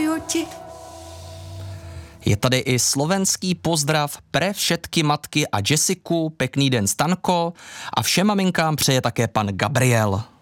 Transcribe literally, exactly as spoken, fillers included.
přeju ti. Je tady i slovenský pozdrav pre všetky matky a Jessiku, pekný den Stanko a všem maminkám přeje také pan Gabriel.